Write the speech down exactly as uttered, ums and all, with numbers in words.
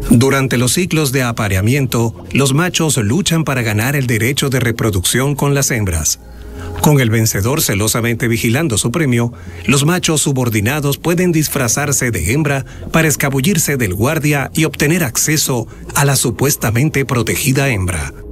Durante los ciclos de apareamiento, los machos luchan para ganar el derecho de reproducción con las hembras. Con el vencedor celosamente vigilando su premio, los machos subordinados pueden disfrazarse de hembra para escabullirse del guardia y obtener acceso a la supuestamente protegida hembra.